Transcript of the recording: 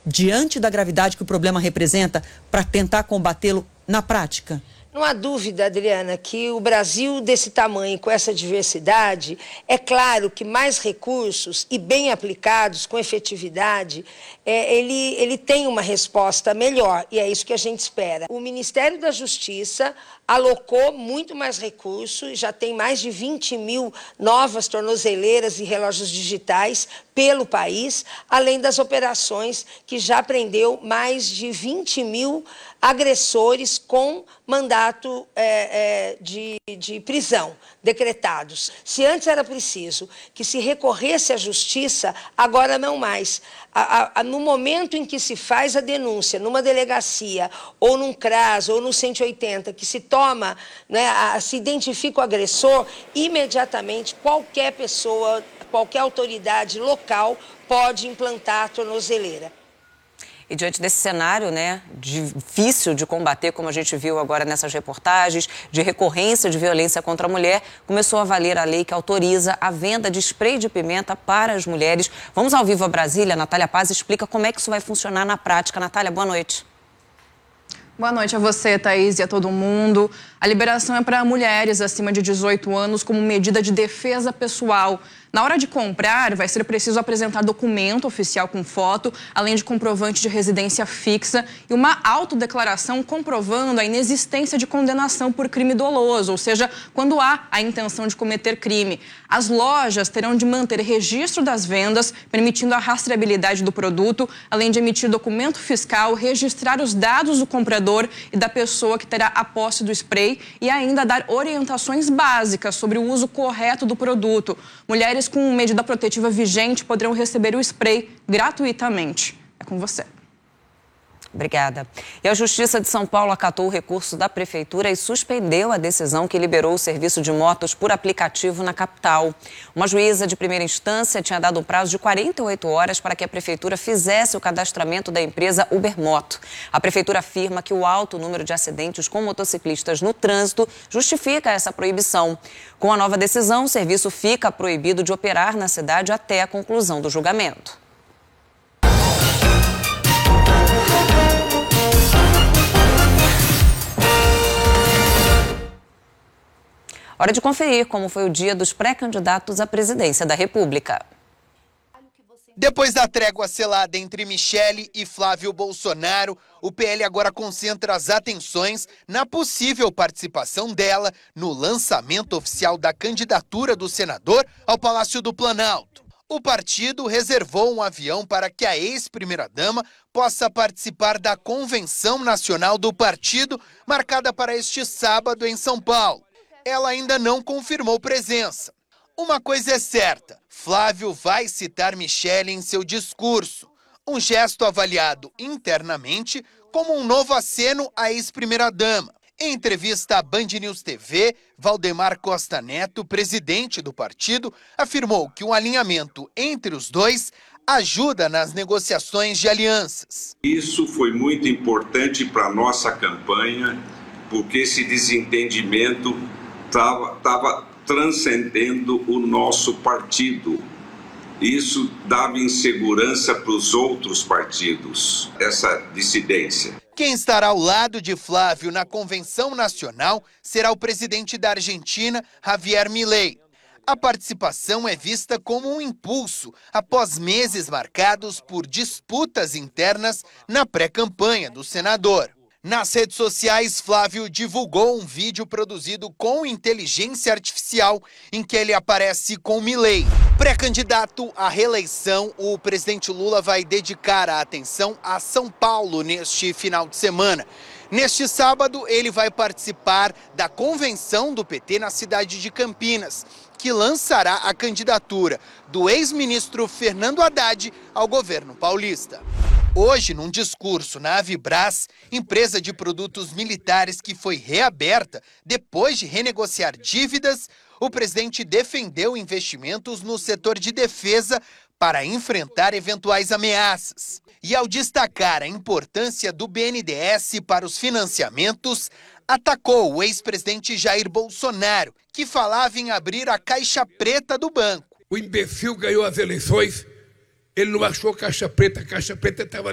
diante da gravidade que o problema representa, para tentar combatê-lo na prática? Não há dúvida, Adriana, que o Brasil desse tamanho, com essa diversidade, é claro que mais recursos e bem aplicados, com efetividade, ele tem uma resposta melhor, e é isso que a gente espera. O Ministério da Justiça alocou muito mais recursos, já tem mais de 20 mil novas tornozeleiras e relógios digitais pelo país, além das operações que já prendeu mais de 20 mil agressores com mandato de prisão decretados. Se antes era preciso que se recorresse à justiça, agora não mais. No momento em que se faz a denúncia, numa delegacia, ou num CRAS, ou no 180, que se toma, né, se identifica o agressor, imediatamente qualquer pessoa, qualquer autoridade local pode implantar a tornozeleira. E diante desse cenário, né, difícil de combater, como a gente viu agora nessas reportagens, de recorrência de violência contra a mulher, começou a valer a lei que autoriza a venda de spray de pimenta para as mulheres. Vamos ao vivo a Brasília. A Natália Paz explica como é que isso vai funcionar na prática. Natália, boa noite. Boa noite a você, Thaís, e a todo mundo. A liberação é para mulheres acima de 18 anos como medida de defesa pessoal. Na hora de comprar, vai ser preciso apresentar documento oficial com foto, além de comprovante de residência fixa e uma autodeclaração comprovando a inexistência de condenação por crime doloso, ou seja, quando há a intenção de cometer crime. As lojas terão de manter registro das vendas, permitindo a rastreabilidade do produto, além de emitir documento fiscal, registrar os dados do comprador e da pessoa que terá a posse do spray e ainda dar orientações básicas sobre o uso correto do produto. Mulheres com medida protetiva vigente poderão receber o spray gratuitamente. É com você. Obrigada. E a Justiça de São Paulo acatou o recurso da Prefeitura e suspendeu a decisão que liberou o serviço de motos por aplicativo na capital. Uma juíza de primeira instância tinha dado um prazo de 48 horas para que a Prefeitura fizesse o cadastramento da empresa Ubermoto. A Prefeitura afirma que o alto número de acidentes com motociclistas no trânsito justifica essa proibição. Com a nova decisão, o serviço fica proibido de operar na cidade até a conclusão do julgamento. Hora de conferir como foi o dia dos pré-candidatos à presidência da República. Depois da trégua selada entre Michele e Flávio Bolsonaro, o PL agora concentra as atenções na possível participação dela no lançamento oficial da candidatura do senador ao Palácio do Planalto. O partido reservou um avião para que a ex-primeira-dama possa participar da convenção nacional do partido, marcada para este sábado em São Paulo. Ela ainda não confirmou presença. Uma coisa é certa, Flávio vai citar Michele em seu discurso, um gesto avaliado internamente como um novo aceno à ex-primeira-dama. Em entrevista à Band News TV, Valdemar Costa Neto, presidente do partido, afirmou que um alinhamento entre os dois ajuda nas negociações de alianças. Isso foi muito importante para a nossa campanha, porque esse desentendimento estava transcendendo o nosso partido. Isso dava insegurança para os outros partidos, essa dissidência. Quem estará ao lado de Flávio na convenção nacional será o presidente da Argentina, Javier Milei. A participação é vista como um impulso após meses marcados por disputas internas na pré-campanha do senador. Nas redes sociais, Flávio divulgou um vídeo produzido com inteligência artificial em que ele aparece com Milei. Pré-candidato à reeleição, o presidente Lula vai dedicar a atenção a São Paulo neste final de semana. Neste sábado, ele vai participar da convenção do PT na cidade de Campinas, que lançará a candidatura do ex-ministro Fernando Haddad ao governo paulista. Hoje, num discurso na Avibras, empresa de produtos militares que foi reaberta depois de renegociar dívidas, o presidente defendeu investimentos no setor de defesa para enfrentar eventuais ameaças. E ao destacar a importância do BNDES para os financiamentos, atacou o ex-presidente Jair Bolsonaro, que falava em abrir a caixa preta do banco. O imbecil ganhou as eleições. Ele não achou caixa preta estava